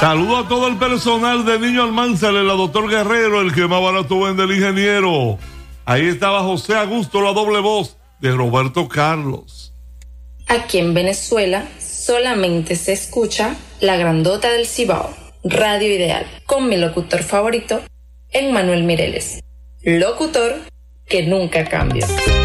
Saludo a todo el personal de Niño Almanzar, el doctor Guerrero, el que más barato vende, el ingeniero. Ahí estaba José Augusto, la doble voz de Roberto Carlos. Aquí en Venezuela solamente se escucha La Grandota del Cibao, Radio Ideal, con mi locutor favorito, Emmanuel Mireles, locutor que nunca cambia.